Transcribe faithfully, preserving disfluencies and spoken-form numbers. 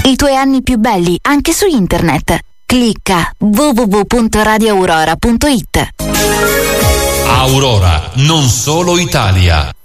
I tuoi anni più belli anche su internet. Clicca w w w punto radio aurora punto it. Aurora, non solo Italia.